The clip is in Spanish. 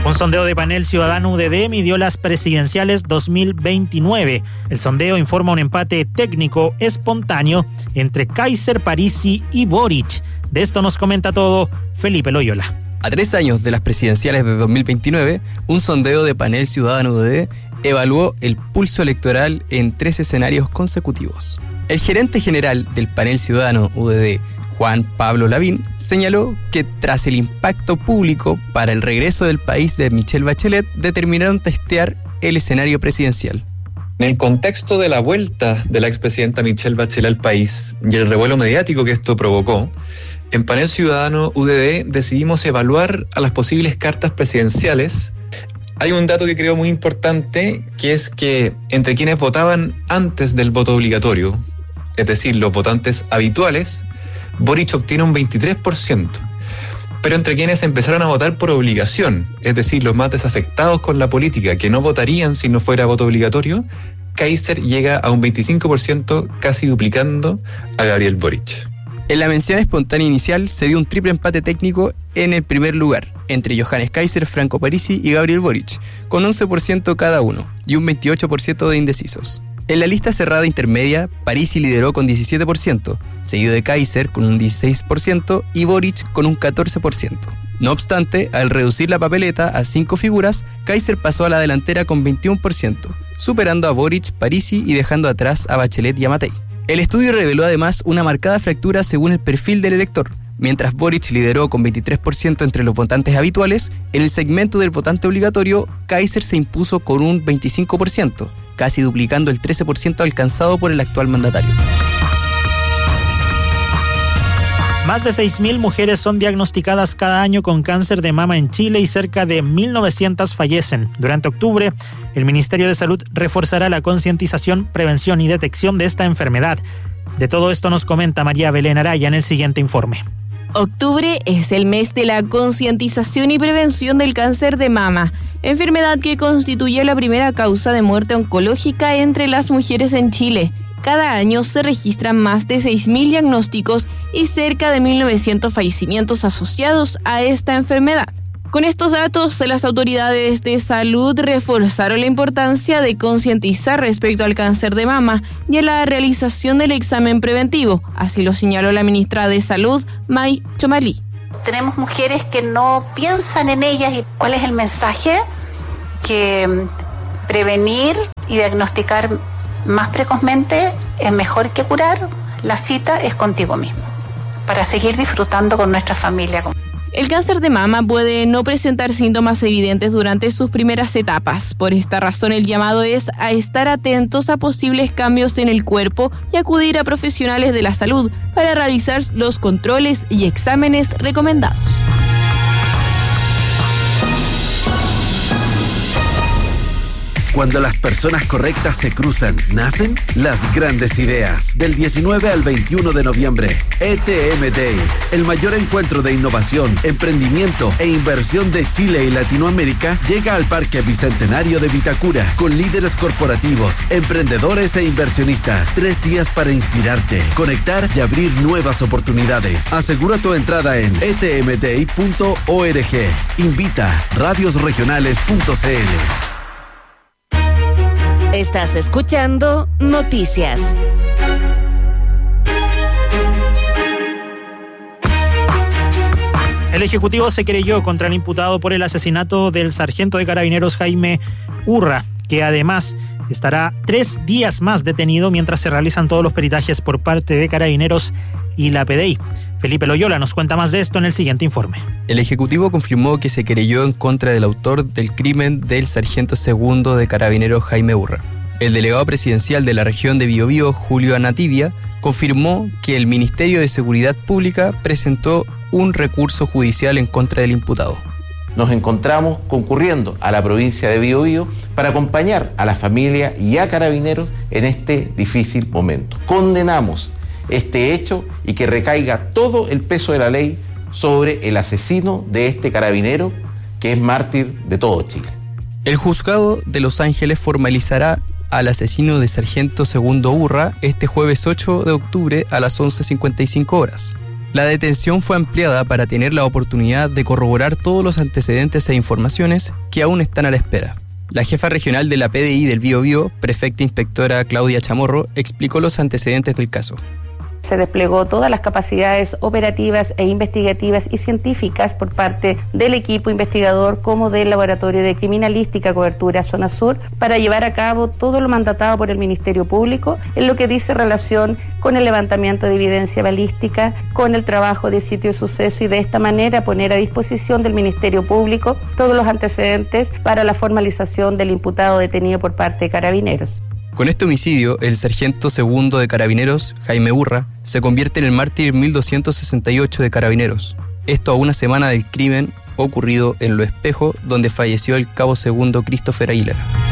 Un sondeo de Panel Ciudadano UDD midió las presidenciales 2029. El sondeo informa un empate técnico espontáneo entre Kaiser, Parisi y Boric. De esto nos comenta todo Felipe Loyola. A 3 años de las presidenciales de 2029, un sondeo de Panel Ciudadano UDD evaluó el pulso electoral en 3 escenarios consecutivos. El gerente general del Panel Ciudadano UDD, Juan Pablo Lavín, señaló que tras el impacto público para el regreso del país de Michelle Bachelet, determinaron testear el escenario presidencial. En el contexto de la vuelta de la expresidenta Michelle Bachelet al país y el revuelo mediático que esto provocó, en Panel Ciudadano UDD decidimos evaluar a las posibles cartas presidenciales. Hay un dato que creo muy importante, que es que entre quienes votaban antes del voto obligatorio, es decir, los votantes habituales, Boric obtiene un 23%, pero entre quienes empezaron a votar por obligación, es decir, los más desafectados con la política, que no votarían si no fuera voto obligatorio, Kaiser llega a un 25%, casi duplicando a Gabriel Boric. En la mención espontánea inicial se dio un triple empate técnico en el primer lugar, entre Johannes Kaiser, Franco Parisi y Gabriel Boric, con 11% cada uno y un 28% de indecisos. En la lista cerrada intermedia, Parisi lideró con 17%, seguido de Kaiser con un 16% y Boric con un 14%. No obstante, al reducir la papeleta a 5 figuras, Kaiser pasó a la delantera con 21%, superando a Boric, Parisi y dejando atrás a Bachelet y a Matei. El estudio reveló además una marcada fractura según el perfil del elector. Mientras Boric lideró con 23% entre los votantes habituales, en el segmento del votante obligatorio, Kaiser se impuso con un 25%, casi duplicando el 13% alcanzado por el actual mandatario. Más de 6.000 mujeres son diagnosticadas cada año con cáncer de mama en Chile y cerca de 1.900 fallecen. Durante octubre, el Ministerio de Salud reforzará la concientización, prevención y detección de esta enfermedad. De todo esto nos comenta María Belén Araya en el siguiente informe. Octubre es el mes de la concientización y prevención del cáncer de mama, enfermedad que constituye la primera causa de muerte oncológica entre las mujeres en Chile. Cada año se registran más de 6.000 diagnósticos y cerca de 1.900 fallecimientos asociados a esta enfermedad. Con estos datos, las autoridades de salud reforzaron la importancia de concientizar respecto al cáncer de mama y a la realización del examen preventivo. Así lo señaló la ministra de Salud, May Chomalí. Tenemos mujeres que no piensan en ellas. ¿Y cuál es el mensaje? Que prevenir y diagnosticar más precozmente es mejor que curar. La cita es contigo mismo, para seguir disfrutando con nuestra familia. El cáncer de mama puede no presentar síntomas evidentes durante sus primeras etapas. Por esta razón, el llamado es a estar atentos a posibles cambios en el cuerpo y acudir a profesionales de la salud para realizar los controles y exámenes recomendados. Cuando las personas correctas se cruzan, nacen las grandes ideas. Del 19 al 21 de noviembre, ETM Day, el mayor encuentro de innovación, emprendimiento e inversión de Chile y Latinoamérica, llega al Parque Bicentenario de Vitacura, con líderes corporativos, emprendedores e inversionistas. 3 días para inspirarte, conectar y abrir nuevas oportunidades. Asegura tu entrada en etmday.org. Invita radiosregionales.cl. Estás escuchando Noticias. El Ejecutivo se querelló contra el imputado por el asesinato del sargento de Carabineros Jaime Urra, que además estará 3 días más detenido mientras se realizan todos los peritajes por parte de Carabineros y la PDI. Felipe Loyola nos cuenta más de esto en el siguiente informe. El Ejecutivo confirmó que se querelló en contra del autor del crimen del sargento segundo de Carabineros Jaime Urra. El delegado presidencial de la región de Biobío, Julio Anatibia, confirmó que el Ministerio de Seguridad Pública presentó un recurso judicial en contra del imputado. Nos encontramos concurriendo a la provincia de Biobío para acompañar a la familia y a Carabineros en este difícil momento. Condenamos este hecho y que recaiga todo el peso de la ley sobre el asesino de este carabinero, que es mártir de todo Chile. El juzgado de Los Ángeles formalizará al asesino de sargento segundo Urra este jueves 8 de octubre a las 11:55 horas. La detención fue ampliada para tener la oportunidad de corroborar todos los antecedentes e informaciones que aún están a la espera. La jefa regional de la PDI del Biobío, prefecta inspectora Claudia Chamorro, explicó los antecedentes del caso. Se desplegó todas las capacidades operativas e investigativas y científicas por parte del equipo investigador como del Laboratorio de Criminalística Cobertura Zona Sur para llevar a cabo todo lo mandatado por el Ministerio Público en lo que dice relación con el levantamiento de evidencia balística, con el trabajo de sitio de suceso y de esta manera poner a disposición del Ministerio Público todos los antecedentes para la formalización del imputado detenido por parte de Carabineros. Con este homicidio, el sargento segundo de Carabineros, Jaime Urra, se convierte en el mártir 1268 de Carabineros. Esto a una semana del crimen ocurrido en Lo Espejo, donde falleció el cabo segundo Christopher Aguilera.